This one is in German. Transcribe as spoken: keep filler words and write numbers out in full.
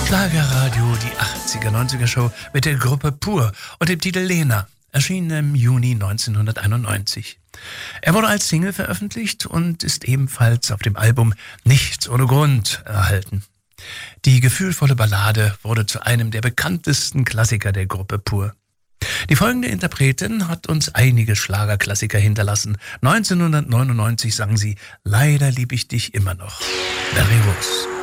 Schlagerradio, die achtziger, neunziger Show mit der Gruppe Pur und dem Titel Lena, erschienen im Juni neunzehnhunderteinundneunzig. Er wurde als Single veröffentlicht und ist ebenfalls auf dem Album Nichts ohne Grund erhalten. Die gefühlvolle Ballade wurde zu einem der bekanntesten Klassiker der Gruppe Pur. Die folgende Interpretin hat uns einige Schlagerklassiker hinterlassen. neunzehnhundertneunundneunzig sang sie Leider lieb ich dich immer noch. Larry Rose.